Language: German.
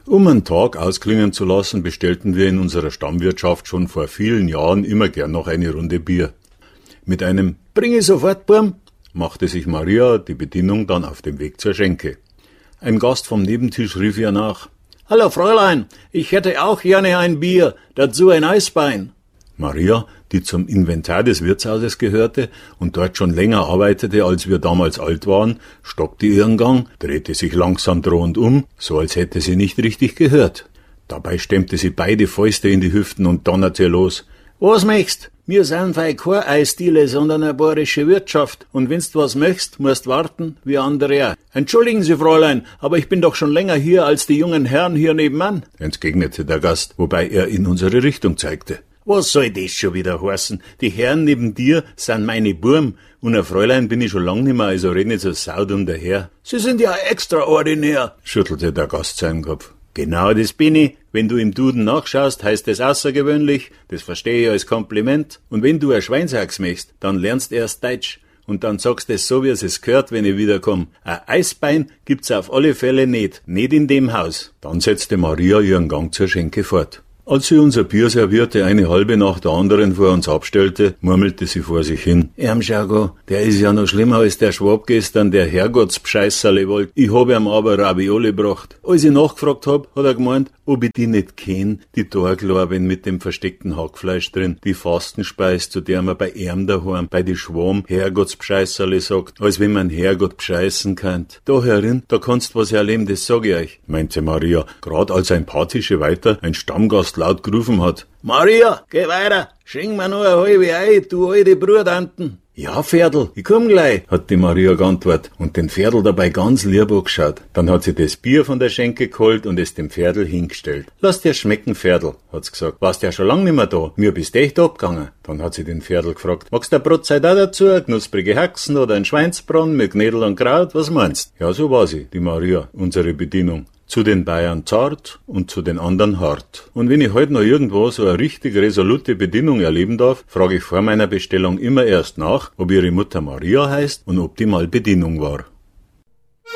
Um einen Tag ausklingen zu lassen, bestellten wir in unserer Stammwirtschaft schon vor vielen Jahren immer gern noch eine Runde Bier. Mit einem »Bring ich sofort, Burm«, machte sich Maria die Bedienung dann auf dem Weg zur Schenke. Ein Gast vom Nebentisch rief ihr nach: »Hallo Fräulein, ich hätte auch gerne ein Bier, dazu ein Eisbein.« Maria, die zum Inventar des Wirtshauses gehörte und dort schon länger arbeitete, als wir damals alt waren, stockte ihren Gang, drehte sich langsam drohend um, so als hätte sie nicht richtig gehört. Dabei stemmte sie beide Fäuste in die Hüften und donnerte los: »Was möchtst? Wir sind fei keine Eisdiele, sondern eine bayerische Wirtschaft. Und wenn's was möchtst, musst warten, wie andere auch. Entschuldigen Sie, Fräulein, aber ich bin doch schon länger hier als die jungen Herren hier nebenan«, entgegnete der Gast, wobei er in unsere Richtung zeigte. »Was soll das schon wieder heißen? Die Herren neben dir sind meine Burm, und ein Fräulein bin ich schon lang nimmer, also red nicht so saudumm daher.« »Sie sind ja extraordinär«, schüttelte der Gast seinen Kopf. »Genau das bin ich. Wenn du im Duden nachschaust, heißt es außergewöhnlich, das verstehe ich als Kompliment. Und wenn du ein Schweinshax möchtest, dann lernst erst Deutsch. Und dann sagst es so, wie es gehört, wenn ich wiederkomme. Ein Eisbein gibt's auf alle Fälle nicht in dem Haus.« Dann setzte Maria ihren Gang zur Schenke fort. Als sie unser Bier servierte, eine halbe nach der anderen vor uns abstellte, murmelte sie vor sich hin: »Schaugo, der ist ja noch schlimmer als der Schwab gestern, der Herrgottsbescheisserle wollt. Ich hab ihm aber Ravioli gebracht. Als ich nachgefragt hab, hat er gemeint, ob ich die nicht kenn, die Torglarben mit dem versteckten Hackfleisch drin, die Fastenspeis, zu der man bei ihm daheim, bei die Schwam, Herrgottsbescheisserle sagt, als wenn man Herrgott bescheißen könnt. Da herin, da kannst was erleben, das sag ich euch«, meinte Maria, grad als ein paar Tische weiter ein Stammgast laut gerufen hat: »Maria, geh weiter, schenk mir noch eine halbe Ei, du alte Brudanten.« »Ja, Pferdl, ich komm gleich«, hat die Maria geantwortet und den Pferdl dabei ganz lieb angeschaut. Dann hat sie das Bier von der Schenke geholt und es dem Pferdl hingestellt. »Lass dir schmecken, Pferdl«, hat's gesagt. »Warst ja schon lang nimmer da, mir bist echt abgegangen.« Dann hat sie den Pferdl gefragt: »Magst du eine Brotzeit auch dazu, knusprige Haxen oder ein Schweinsbraten mit Knädel und Kraut, was meinst?« Ja, so war sie, die Maria, unsere Bedienung. Zu den Bayern zart und zu den anderen hart. Und wenn ich heute noch irgendwo so eine richtig resolute Bedienung erleben darf, frage ich vor meiner Bestellung immer erst nach, ob ihre Mutter Maria heißt und ob die mal Bedienung war.